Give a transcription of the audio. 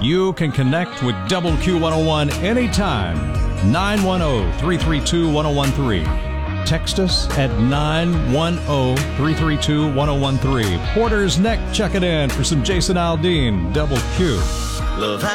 You can connect with Double Q101 anytime. 910-332-1013. Text us at 910-332-1013. Porter's Neck, check it in for some Jason Aldean, Double Q. Love